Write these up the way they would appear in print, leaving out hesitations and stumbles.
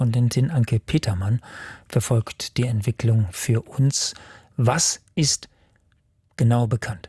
Korrespondentin Anke Petermann verfolgt die Entwicklung für uns. Was ist genau bekannt?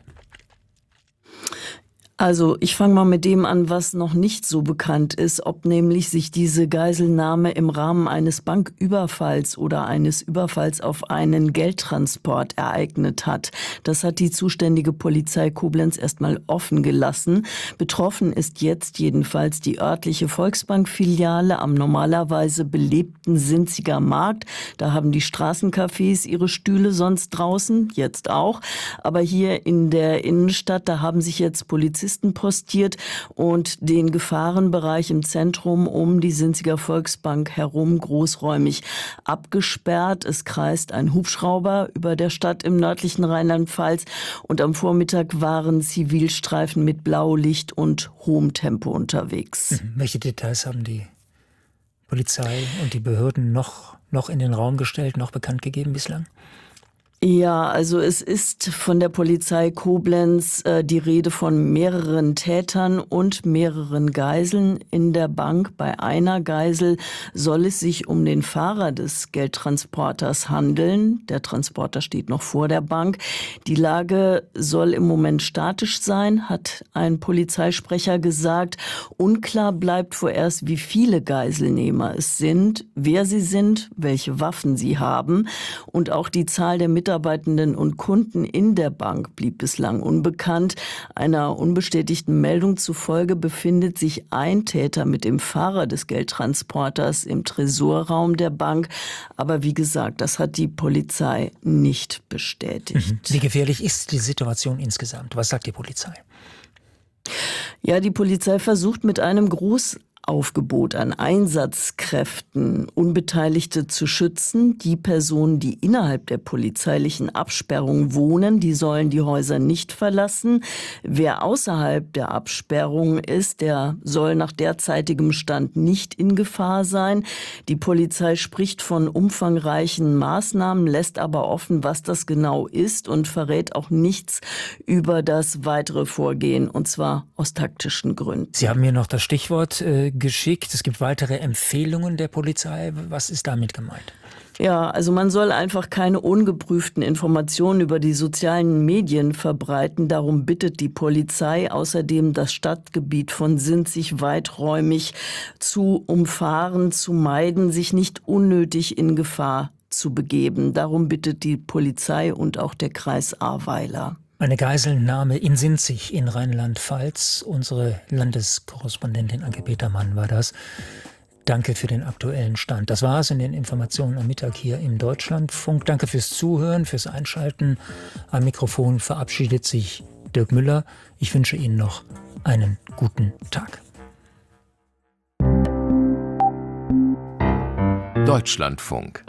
Also ich fange mal mit dem an, was noch nicht so bekannt ist, ob nämlich sich diese Geiselnahme im Rahmen eines Banküberfalls oder eines Überfalls auf einen Geldtransport ereignet hat. Das hat die zuständige Polizei Koblenz erstmal offen gelassen. Betroffen ist jetzt jedenfalls die örtliche Volksbank-Filiale am normalerweise belebten Sinziger Markt. Da haben die Straßencafés ihre Stühle sonst draußen, jetzt auch. Aber hier in der Innenstadt, da haben sich jetzt Polizisten postiert und den Gefahrenbereich im Zentrum um die Sinziger Volksbank herum großräumig abgesperrt. Es kreist ein Hubschrauber über der Stadt im nördlichen Rheinland-Pfalz und am Vormittag waren Zivilstreifen mit Blaulicht und hohem Tempo unterwegs. Welche Details haben die Polizei und die Behörden noch in den Raum gestellt, noch bekannt gegeben bislang? Ja, also es ist von der Polizei Koblenz die Rede von mehreren Tätern und mehreren Geiseln in der Bank. Bei einer Geisel soll es sich um den Fahrer des Geldtransporters handeln. Der Transporter steht noch vor der Bank. Die Lage soll im Moment statisch sein, hat ein Polizeisprecher gesagt. Unklar bleibt vorerst, wie viele Geiselnehmer es sind, wer sie sind, welche Waffen sie haben. Und auch die Zahl der Mitarbeitenden und Kunden in der Bank blieb bislang unbekannt. Einer unbestätigten Meldung zufolge befindet sich ein Täter mit dem Fahrer des Geldtransporters im Tresorraum der Bank. Aber wie gesagt, das hat die Polizei nicht bestätigt. Wie gefährlich ist die Situation insgesamt? Was sagt die Polizei? Ja, die Polizei versucht mit einem Großaufgebot an Einsatzkräften Unbeteiligte zu schützen. Die Personen, die innerhalb der polizeilichen Absperrung wohnen, die sollen die Häuser nicht verlassen. Wer außerhalb der Absperrung ist, der soll nach derzeitigem Stand nicht in Gefahr sein. Die Polizei spricht von umfangreichen Maßnahmen, lässt aber offen, was das genau ist und verrät auch nichts über das weitere Vorgehen, und zwar aus taktischen Gründen. Sie haben mir noch das Stichwort geschickt. Es gibt weitere Empfehlungen der Polizei. Was ist damit gemeint? Ja, also man soll einfach keine ungeprüften Informationen über die sozialen Medien verbreiten. Darum bittet die Polizei außerdem, das Stadtgebiet von Sinzig weiträumig zu umfahren, zu meiden, sich nicht unnötig in Gefahr zu begeben. Darum bittet die Polizei und auch der Kreis Ahrweiler. Eine Geiselnahme in Sinzig in Rheinland-Pfalz. Unsere Landeskorrespondentin Anke Petermann war das. Danke für den aktuellen Stand. Das war es in den Informationen am Mittag hier im Deutschlandfunk. Danke fürs Zuhören, fürs Einschalten. Am Mikrofon verabschiedet sich Dirk Müller. Ich wünsche Ihnen noch einen guten Tag. Deutschlandfunk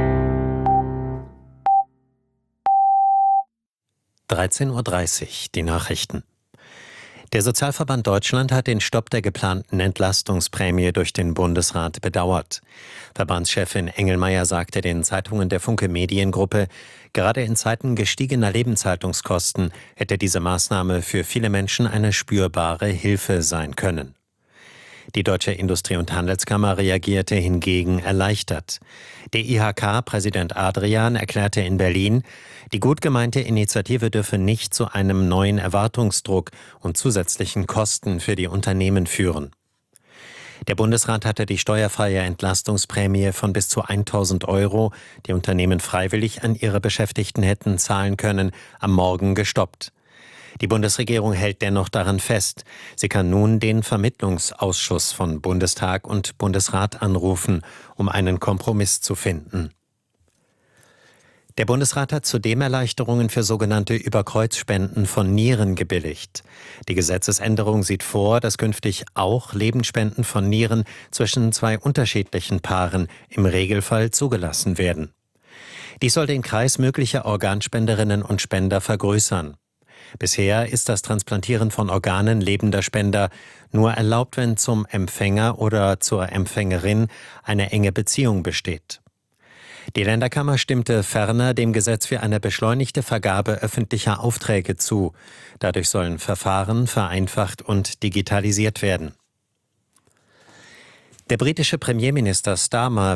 13:30 Uhr, die Nachrichten. Der Sozialverband Deutschland hat den Stopp der geplanten Entlastungsprämie durch den Bundesrat bedauert. Verbandschefin Engelmeier sagte den Zeitungen der Funke Mediengruppe, gerade in Zeiten gestiegener Lebenshaltungskosten hätte diese Maßnahme für viele Menschen eine spürbare Hilfe sein können. Die Deutsche Industrie- und Handelskammer reagierte hingegen erleichtert. Der IHK-Präsident Adrian erklärte in Berlin, die gut gemeinte Initiative dürfe nicht zu einem neuen Erwartungsdruck und zusätzlichen Kosten für die Unternehmen führen. Der Bundesrat hatte die steuerfreie Entlastungsprämie von bis zu 1.000 €, die Unternehmen freiwillig an ihre Beschäftigten hätten zahlen können, am Morgen gestoppt. Die Bundesregierung hält dennoch daran fest. Sie kann nun den Vermittlungsausschuss von Bundestag und Bundesrat anrufen, um einen Kompromiss zu finden. Der Bundesrat hat zudem Erleichterungen für sogenannte Überkreuzspenden von Nieren gebilligt. Die Gesetzesänderung sieht vor, dass künftig auch Lebensspenden von Nieren zwischen zwei unterschiedlichen Paaren im Regelfall zugelassen werden. Dies soll den Kreis möglicher Organspenderinnen und Spender vergrößern. Bisher ist das Transplantieren von Organen lebender Spender nur erlaubt, wenn zum Empfänger oder zur Empfängerin eine enge Beziehung besteht. Die Länderkammer stimmte ferner dem Gesetz für eine beschleunigte Vergabe öffentlicher Aufträge zu. Dadurch sollen Verfahren vereinfacht und digitalisiert werden. Der britische Premierminister Starmer